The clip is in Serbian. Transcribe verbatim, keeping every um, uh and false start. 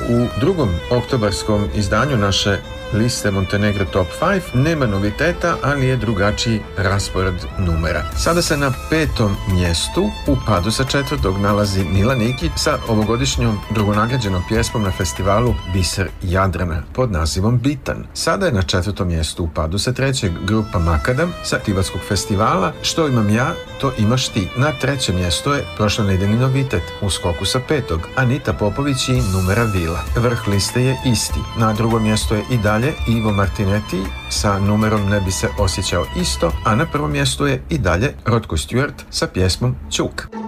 U drugom oktobarskom izdanju naše liste Montenegro Top pet nema noviteta, ali je drugačiji raspored numera. Sada se na petom mjestu u padu sa četvrtog nalazi Mila Nikić sa ovogodišnjom drugonagrađenom pjesmom na festivalu Biser Jadrana pod nazivom Bitan. Sada je na četvrtom mjestu u padu sa trećeg grupa Makadam sa Tivatskog festivala Što imam ja, to imaš ti. Na trećem mjestu je prošle nedeljni novitet u skoku sa petog Anita Popović i Numera Vila. Vrh liste je isti. Na drugom mjestu je i dalje Ivo Martinetti sa numerom Ne bi se osjećao isto, a na prvom mjestu je i dalje Rotko Stewart sa pjesmom Čuk.